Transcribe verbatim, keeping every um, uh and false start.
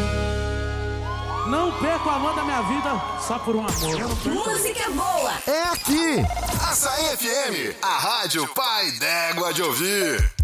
Não perco o amor da minha vida só por um amor. Música boa é aqui. Açaí F M, a rádio pai d'égua de ouvir.